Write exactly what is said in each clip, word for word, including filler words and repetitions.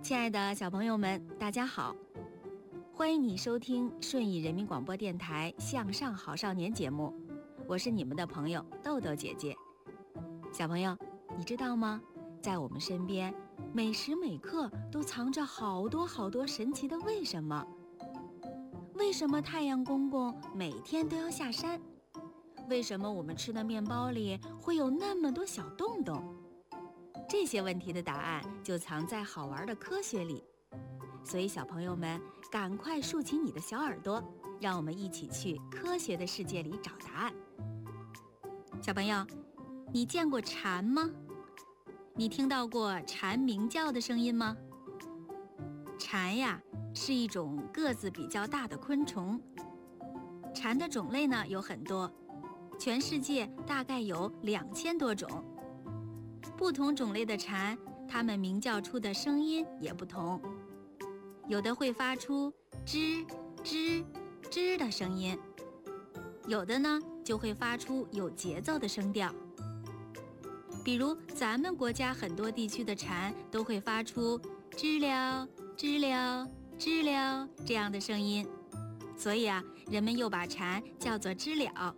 亲爱的小朋友们，大家好，欢迎你收听顺义人民广播电台向上好少年节目，我是你们的朋友豆豆姐姐。小朋友，你知道吗？在我们身边，每时每刻都藏着好多好多神奇的为什么。为什么太阳公公每天都要下山？为什么我们吃的面包里会有那么多小洞洞？这些问题的答案就藏在好玩的科学里，所以小朋友们赶快竖起你的小耳朵，让我们一起去科学的世界里找答案。小朋友，你见过蝉吗？你听到过蝉鸣叫的声音吗？蝉呀，是一种个子比较大的昆虫。蝉的种类呢有很多，全世界大概有两千多种。不同种类的蝉，它们鸣叫出的声音也不同，有的会发出吱吱吱的声音，有的呢就会发出有节奏的声调。比如咱们国家很多地区的蝉都会发出知了知了知了这样的声音，所以啊，人们又把蝉叫做知了。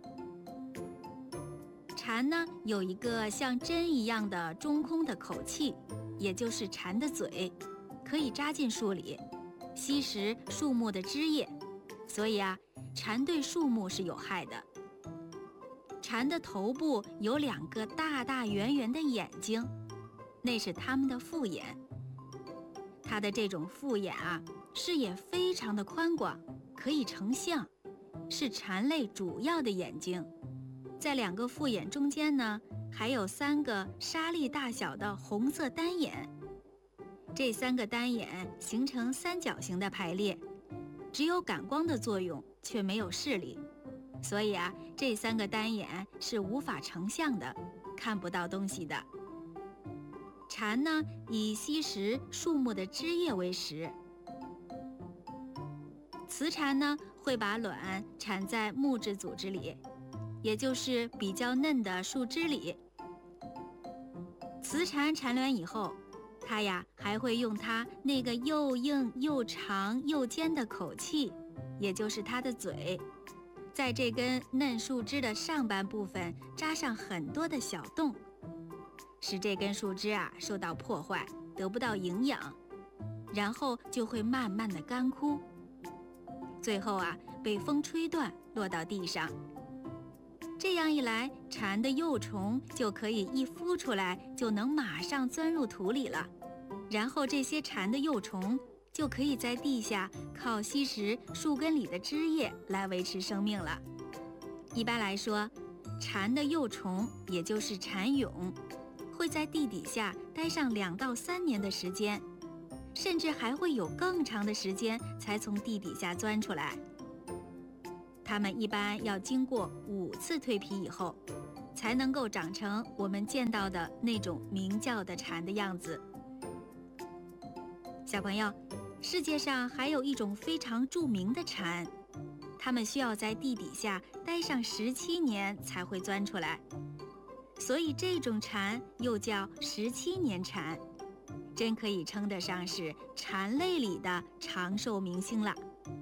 蝉呢有一个像针一样的中空的口器，也就是蝉的嘴，可以扎进树里，吸食树木的枝叶，所以啊，蝉对树木是有害的。蝉的头部有两个大大圆圆的眼睛，那是它们的复眼。它的这种复眼啊，视野非常的宽广，可以成像，是蝉类主要的眼睛。在两个复眼中间呢，还有三个沙粒大小的红色单眼。这三个单眼形成三角形的排列，只有感光的作用，却没有视力。所以啊，这三个单眼是无法成像的，看不到东西的。蝉呢，以吸食树木的枝叶为食。雌蝉呢，会把卵产在木质组织里，也就是比较嫩的树枝里。雌蝉产卵以后，它呀还会用它那个又硬又长又尖的口器，也就是它的嘴，在这根嫩树枝的上半部分扎上很多的小洞，使这根树枝啊受到破坏，得不到营养，然后就会慢慢的干枯，最后啊被风吹断，落到地上。这样一来，蝉的幼虫就可以一孵出来就能马上钻入土里了，然后这些蝉的幼虫就可以在地下靠吸食树根里的枝叶来维持生命了。一般来说，蝉的幼虫也就是蝉蛹会在地底下待上两到三年的时间，甚至还会有更长的时间才从地底下钻出来。它们一般要经过五次蜕皮以后，才能够长成我们见到的那种鸣叫的蝉的样子。小朋友，世界上还有一种非常著名的蝉，它们需要在地底下待上十七年才会钻出来，所以这种蝉又叫十七年蝉，真可以称得上是蝉类里的长寿明星了。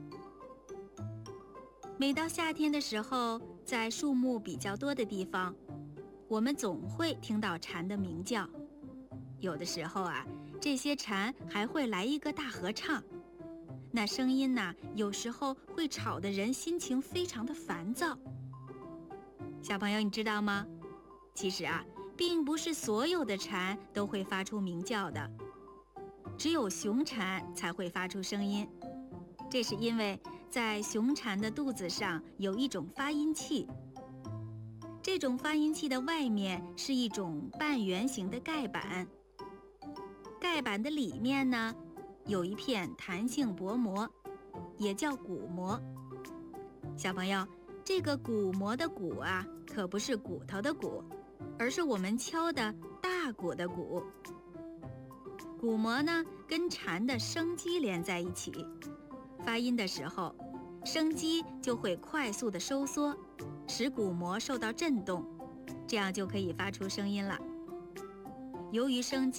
每到夏天的时候，在树木比较多的地方，我们总会听到蝉的鸣叫。有的时候啊，这些蝉还会来一个大合唱，那声音呢，有时候会吵得人心情非常的烦躁。小朋友，你知道吗？其实啊，并不是所有的蝉都会发出鸣叫的，只有雄蝉才会发出声音。这是因为在雄蝉的肚子上有一种发音器，这种发音器的外面是一种半圆形的盖板，盖板的里面呢有一片弹性薄膜，也叫鼓膜。小朋友，这个鼓膜的鼓啊，可不是骨头的骨，而是我们敲的大鼓的鼓。鼓膜呢跟蝉的声肌连在一起，发音的时候，声肌就会快速的收缩，使鼓膜受到震动，这样就可以发出声音了。由于声肌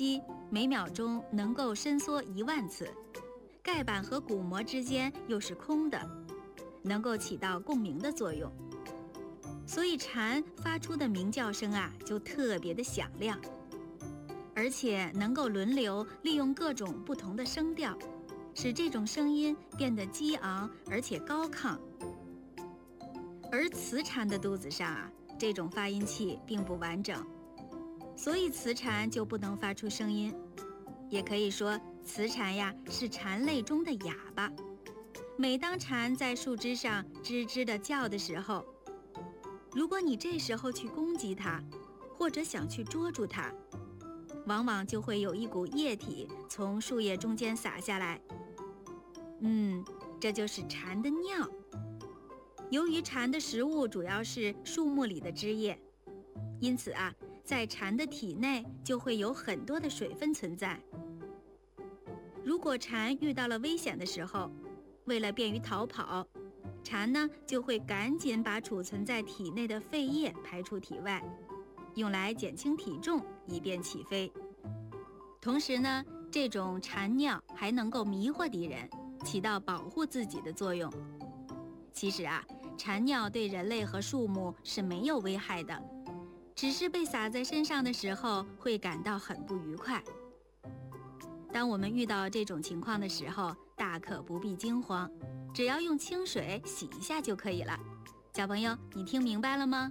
每秒钟能够伸缩一万次，盖板和鼓膜之间又是空的，能够起到共鸣的作用。所以蝉发出的鸣叫声啊，就特别的响亮，而且能够轮流利用各种不同的声调，使这种声音变得激昂而且高亢。而雌蝉的肚子上啊，这种发音器并不完整，所以雌蝉就不能发出声音。也可以说，雌蝉呀是蝉类中的哑巴。每当蝉在树枝上吱吱地叫的时候，如果你这时候去攻击它，或者想去捉住它，往往就会有一股液体从树叶中间洒下来。嗯，这就是蝉的尿。由于蝉的食物主要是树木里的枝叶，因此啊，在蝉的体内就会有很多的水分存在。如果蝉遇到了危险的时候，为了便于逃跑，蝉呢就会赶紧把储存在体内的废液排出体外，用来减轻体重，以便起飞。同时呢，这种蝉尿还能够迷惑敌人，起到保护自己的作用。其实啊，蝉尿对人类和树木是没有危害的，只是被洒在身上的时候会感到很不愉快。当我们遇到这种情况的时候，大可不必惊慌，只要用清水洗一下就可以了。小朋友，你听明白了吗？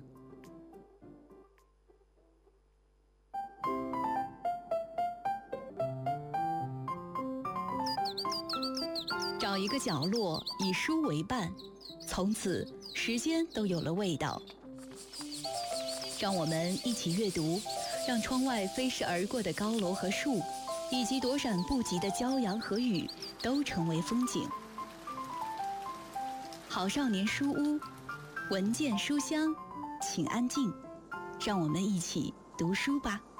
找一个角落，以书为伴，从此时间都有了味道。让我们一起阅读，让窗外飞逝而过的高楼和树，以及躲闪不及的骄阳和雨，都成为风景。好少年书屋，文件书香，请安静，让我们一起读书吧。